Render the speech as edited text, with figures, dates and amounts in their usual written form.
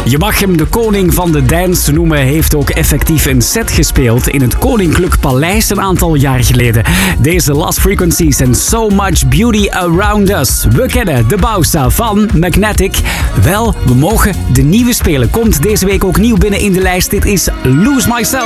Je mag hem de koning van de dance noemen, heeft ook effectief een set gespeeld in het Koninklijk Paleis een aantal jaar geleden. Deze Lost Frequencies en So Much Beauty Around Us. We kennen de Bausa van Magnetic. Wel, we mogen de nieuwe spelen. Komt deze week ook nieuw binnen in de lijst. Dit is Lose Myself.